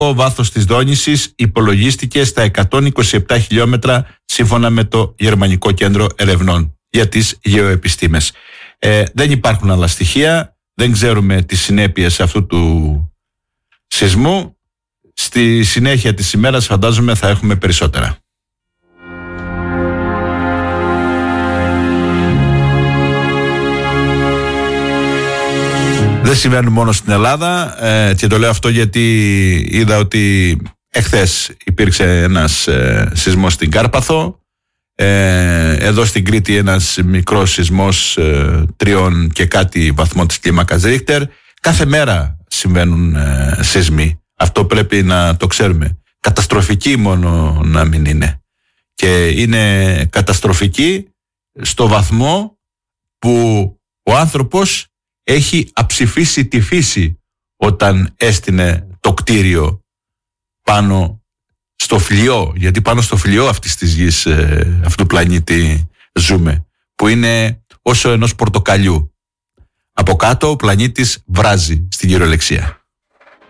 Το βάθος της δόνησης υπολογίστηκε στα 127 χιλιόμετρα σύμφωνα με το Γερμανικό Κέντρο Ερευνών για τις Γεωεπιστήμες. Δεν υπάρχουν άλλα στοιχεία, δεν ξέρουμε τις συνέπειες αυτού του σεισμού. Στη συνέχεια της ημέρας φαντάζομαι θα έχουμε περισσότερα. Δεν συμβαίνουν μόνο στην Ελλάδα και το λέω αυτό γιατί είδα ότι εχθές υπήρξε ένας σεισμός στην Κάρπαθο, εδώ στην Κρήτη ένας μικρός σεισμός 3 και κάτι βαθμών της κλίμακας Ρίχτερ. Κάθε μέρα συμβαίνουν σεισμοί, αυτό πρέπει να το ξέρουμε. Καταστροφική μόνο να μην είναι, και είναι καταστροφική στο βαθμό που ο άνθρωπος έχει αψηφίσει τη φύση όταν έστεινε το κτίριο πάνω στο φλοιό, γιατί πάνω στο φλοιό αυτής της γης, αυτού του πλανήτη ζούμε, που είναι όσο ενός πορτοκαλιού. Από κάτω ο πλανήτης βράζει στην κυριολεξία.